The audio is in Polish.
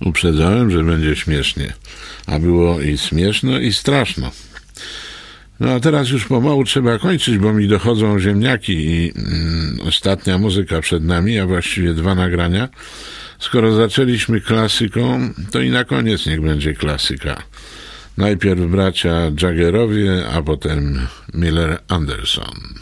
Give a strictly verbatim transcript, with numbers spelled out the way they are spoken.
Uprzedzałem, że będzie śmiesznie. A było i śmieszno, i straszno. No a teraz już pomału trzeba kończyć, bo mi dochodzą ziemniaki i mm, ostatnia muzyka przed nami, a właściwie dwa nagrania. Skoro zaczęliśmy klasyką, to i na koniec niech będzie klasyka. Najpierw bracia Jaggerowie, a potem Miller Anderson.